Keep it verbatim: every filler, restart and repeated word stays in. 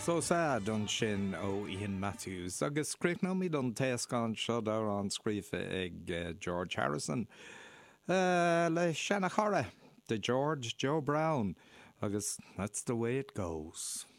So sad don sin ó Ian Matthews agus scríbhnomí don téascán seo ar an scrífa ag uh, George Harrison uh, le Shanna Chora, the George Joe Brown agus that's the way it goes.